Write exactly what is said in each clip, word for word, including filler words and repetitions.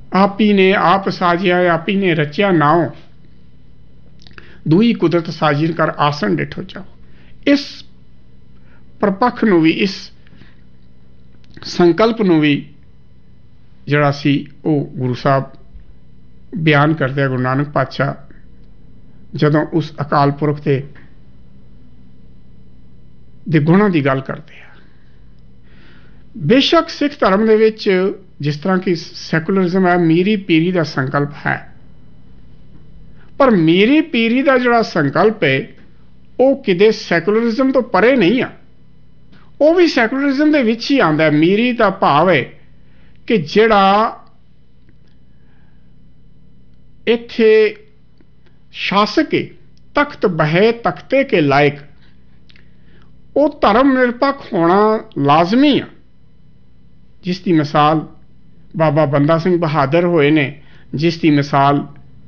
आप ही ने आप साजिया आप ही ने रचिया नाओ दूई कुदरत साजिन कर आसन डिठो जाओ। इस प्रपख नूं भी इस संकल्प नूं भी जिहड़ा सी वो गुरु साहब बयान करते हैं। गुरु नानक पातशाह जदों उस अकाल पुरख के दे गुणां दी गल करते हैं। बेशक सिख धर्म दे विच जिस तरह की सैकुलरिज्म है मीरी पीरी का संकल्प है, पर मीरी पीरी का जिहड़ा संकल्प है वो किते सैकुलरिज्म तो परे नहीं आ, वो भी सैकुलरिज्म दे विच ही आंदा है। मीरी का भाव है कि जिहड़ा इत्थे शासक है तख्त बहे तख्ते के लायक, वो धर्म निरपक्ष होना लाजमी आ, जिसकी मिसाल बाबा बंदा सिंह बहादुर होए ने, जिसकी मिसाल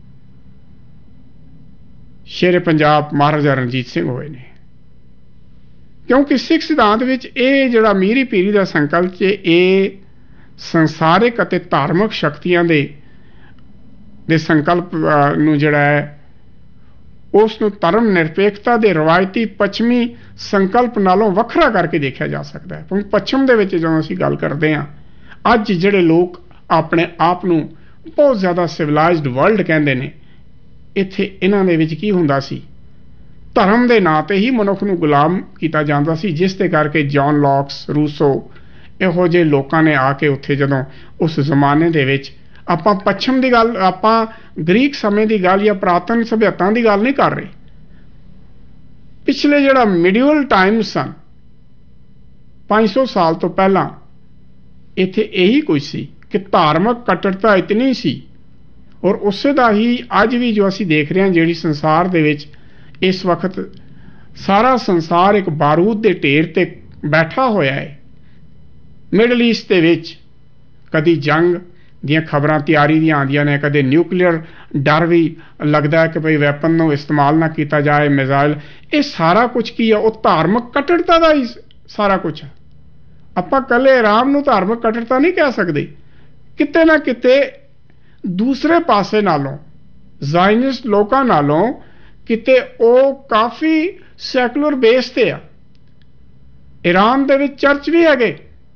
शेरे पंजाब महाराजा रणजीत सिंह होए ने। क्योंकि सिख सिद्धांत विच ये जिहड़ा मीरी पीरी का संकल्प है ये संसारिक अते धार्मिक शक्तियां दे दे संकल्प नूं जिहड़ा है उस नूं धर्म निरपेक्षता दे रवायती पश्चिमी संकल्प नालों वखरा करके देखा जा सकता है। क्योंकि पश्चिम दे विच जदों असीं गल करदे हां, अज जिहड़े लोग अपने आप नूं बहुत ज़्यादा सिविलाइज्ड वर्ल्ड कहंदे ने, इत्थे इन्हां दे विच की हुंदा सी, धर्म दे नां ते ही मनुख नूं गुलाम कीता जांदा सी, जिस दे करके जॉन लॉक्स रूसो इहो ਜਿਹੇ लोकां ने आके उत्थे जदों उस जमाने दे विच आपां पश्चिम दी गल आपां ग्रीक समय दी गल या पुरातन सभ्यता दी गल नहीं कर रहे, पिछले जिहड़ा मिडिवल टाइम सन पाँच सौ साल तो पहला इत्थे यही कुछ सी कि धार्मिक कट्टरता इतनी सी। और उसे दा ही अज भी जो असीं देख रहे हैं जिहड़ी संसार दे विच इस वक्त सारा संसार एक बारूद दे ढेर ते बैठा होया है। मिडल ईस्ट दे विच कदी जंग दियां खबरां तैयारी दियां आंदियां ने, कदे न्यूक्लीयर डर भी लगदा है कि भाई वैपन नूं इस्तेमाल ना कीता जाए, मिसाइल, ये सारा कुछ की है वो धार्मिक कट्टरता दा ही सारा कुछ है। आपां कल्ले आराम नूं धार्मिक कट्टरता नहीं कह सकदे, किते ना किते दूसरे पासे नालों ज़ायनिस्ट लोकां नालों किते ओ काफ़ी सैकुलर बेस ते आ। ईरान दे विच चर्च भी हैगे,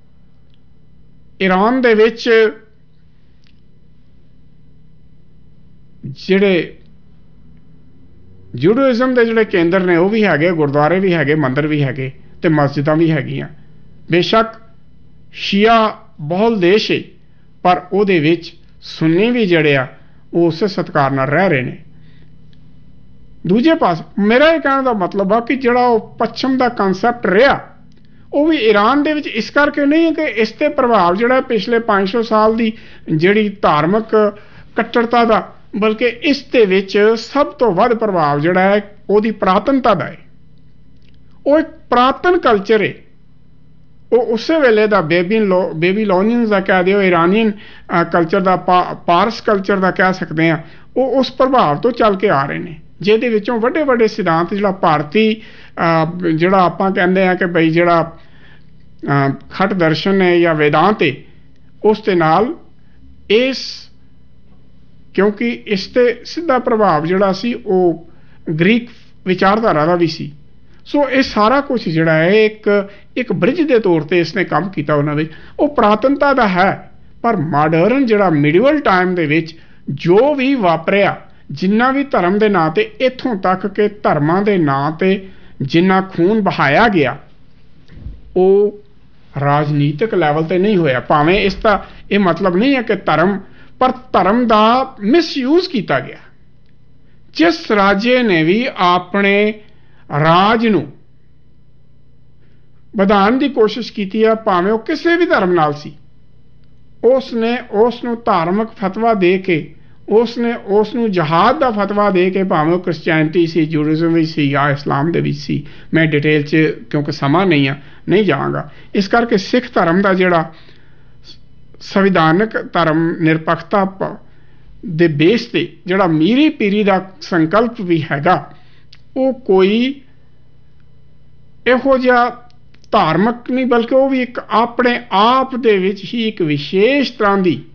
ईरान दे विच जिहड़े जूडाइज़म दे जिहड़े केंद्र ने वो भी हैगे, गुरुद्वारे भी हैगे, मंदिर भी हैगे ते मस्जिदां भी हैगियां। बेशक शिया बहुल देश है, पर उहदे विच सुन्नी भी जिहड़े आ वो उस सत्कार नाल रह रहे ने। दूजे पास मेरा ये कहने का मतलब आ कि जिहड़ा वो पश्चिम का कंसैप्ट रहा वो भी ईरान दे विच इस करके नहीं कि इस ते प्रभाव जिहड़ा पिछले पाँच सौ साल की जिहड़ी धार्मिक कट्टरता का, बल्कि इस दे विच सब तो वध प्रभाव जिहड़ा है उहदी पुरातनता दा है। वो एक पुरातन कल्चर है, वो उस वेले का बेबीलो बेबीलोनियन का कह दिओ, ईरानियन कल्चर का, पा, पारस कल्चर का कह सकते हैं, वो उस प्रभाव तो चल के आ रहे हैं, जिहदे विचों वड्डे वड्डे सिद्धांत जिहड़ा भारती जिहड़ा आपां कहंदे हैं कि बई जिहड़ा खट दर्शन है या वेदांत है उस दे नाल इस क्योंकि इस ते सीधा प्रभाव जिहड़ा सी वो ग्रीक विचारधारा का भी सी। सो ये सारा कुछ जिहड़ा है एक एक ब्रिज के तौर पर इसने काम किया, उन्होंने वो पुरातनता का है, पर मॉडर्न जिहड़ा मिडिवल टाइम दे विच जो भी वापरिया, जिन्ना भी धर्म के नां ते इत्थों तक के धर्मां के नां ते जिन्ना खून बहाया गया वो राजनीतिक लैवल ते नहीं होया। भावें इसका ये मतलब नहीं है कि धर्म, पर धर्म का मिसयूज किया गया। जिस राजे ने भी अपने राज नूं वधाउण दी कोशिश की है, भावें वो किसी भी धर्म नाल सी, उसने उसनूं धार्मिक फतवा दे के, उसने उसनूं जहाद का फतवा दे के, भावें क्रिश्चियनिटी सी, जूडाइज़म भी सी या इस्लाम दे विच सी, मैं डिटेल च क्योंकि समा नहीं आ नहीं जावांगा। इस करके सिख धर्म का जिहड़ा संविधानक धर्म निरपक्षता दे बेस ते जिहड़ा मीरी पीरी का संकल्प भी हैगा, वो कोई इहो जिहा धार्मिक नहीं, बल्कि वो भी एक अपने आप दे विच ही एक विशेष तरह की